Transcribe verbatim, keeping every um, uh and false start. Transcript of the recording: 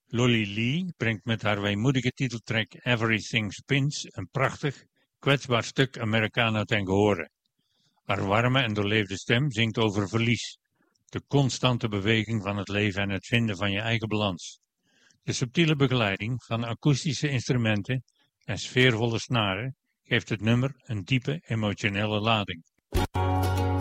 Lolly Lee brengt met haar weemoedige titeltrack Everything Spins een prachtig, kwetsbaar stuk Americana ten gehore. Haar warme en doorleefde stem zingt over verlies, de constante beweging van het leven en het vinden van je eigen balans. De subtiele begeleiding van akoestische instrumenten en sfeervolle snaren geeft het nummer een diepe emotionele lading.